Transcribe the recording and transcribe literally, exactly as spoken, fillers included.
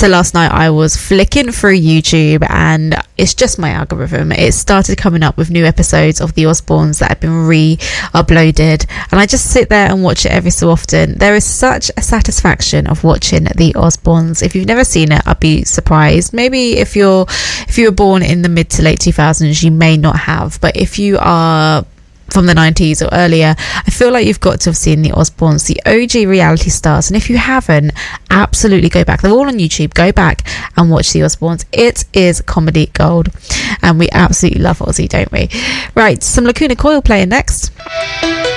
So last night I was flicking through YouTube, and it's just my algorithm. It started coming up with new episodes of The Osbournes that had been re-uploaded, and I just sit there and watch it every so often. There is such a satisfaction of watching The Osbournes. If you've never seen it, I'd be surprised. Maybe if you're if you were born in the mid to late two thousands, you may not have, but if you are from the nineties or earlier, I feel like you've got to have seen The Osbournes, the O G reality stars. And if you haven't, absolutely go back. They're all on YouTube. Go back and watch The Osbournes. It is comedy gold, and we absolutely love Ozzy, don't we? Right, some Lacuna Coil playing next.